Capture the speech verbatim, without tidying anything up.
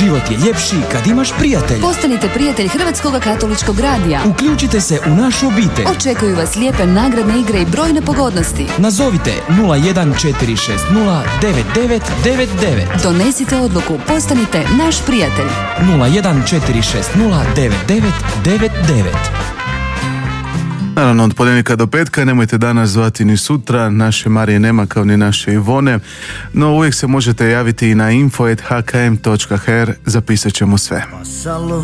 Život je ljepši kad imaš prijatelja. Postanite prijatelj Hrvatskog katoličkog radija. Uključite se u našu obitelj. Očekuju vas lijepe nagradne igre i brojne pogodnosti. Nazovite nula jedan četiri šest nula devet devet devet devet. Donesite odluku, postanite naš prijatelj. nula jedan četiri šest nula devet devet devet devet. Naravno, od ponedjeljka do petka, nemojte danas zvati ni sutra, naše Marije nema kao ni naše Ivone, no uvijek se možete javiti i na info at h k m točka h r, zapisat ćemo sve.